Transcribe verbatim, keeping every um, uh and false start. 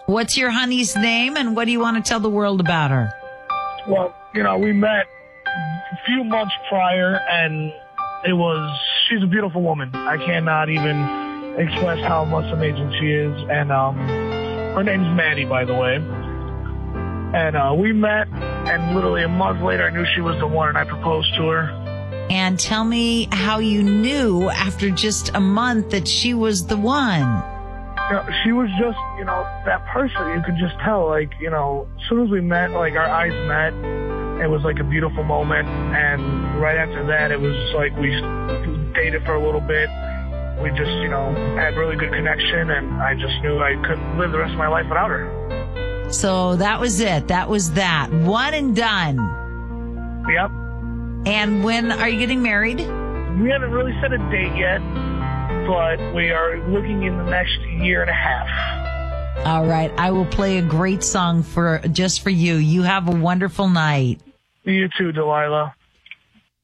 What's your honey's name, and what do you want to tell the world about her? Well, you know, we met a few months prior, and it was, she's a beautiful woman. I cannot even express how much amazing she is. And um, her name's Maddie, by the way. And uh, we met, and literally a month later, I knew she was the one, and I proposed to her. And tell me how you knew after just a month that she was the one. You know, she was just, you know, that person. You could just tell, like, you know, as soon as we met, like, our eyes met. It was like a beautiful moment. And right after that, it was like we dated for a little bit. We just, you know, had really good connection, and I just knew I couldn't live the rest of my life without her. So that was it. That was that. One and done. Yep. And when are you getting married? We haven't really set a date yet, but we are looking in the next year and a half. All right. I will play a great song for just for you. You have a wonderful night. You too, Delilah.